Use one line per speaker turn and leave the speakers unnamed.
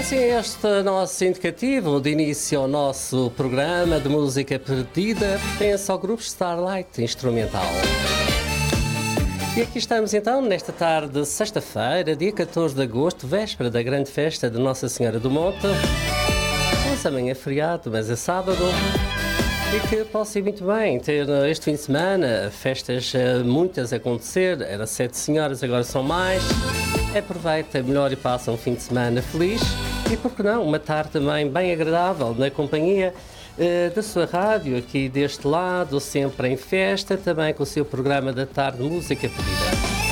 assim, este nosso indicativo de início ao nosso programa de música perdida pertence ao grupo Starlight Instrumental. E aqui estamos então, nesta tarde de sexta-feira, dia 14 de agosto, véspera da grande festa de Nossa Senhora do Monte. Nossa, amanhã é feriado, mas é sábado. E que possa ir muito bem ter este fim de semana festas muitas a acontecer. Eram 7 senhoras, agora são mais. Aproveita melhor e passa um fim de semana feliz. E por que não, uma tarde também bem agradável na companhia da sua rádio, aqui deste lado, sempre em festa, também com o seu programa da tarde Música Pedida.